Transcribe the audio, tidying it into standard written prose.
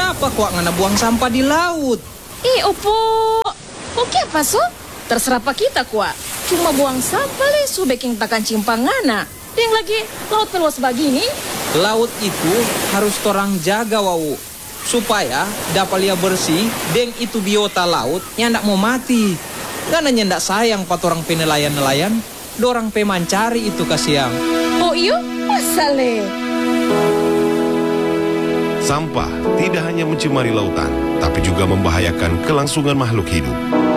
Ngapa kok ngana buang sampah di laut? Opo. Oke apa so? Terserah pak kita kuat. Cuma buang sampah le su beking takan cimpangana. Yang lagi laut meluas begini. Laut itu harus torang jaga wau. Supaya dapat lia bersih deng itu biota laut yang ndak mau mati. Karena nyendak sayang pat orang penelayan-nelayan. Dorang pemancari itu kasiang. Oh iyo? Masa le? Sampah tidak hanya mencemari lautan, tapi juga membahayakan kelangsungan makhluk hidup.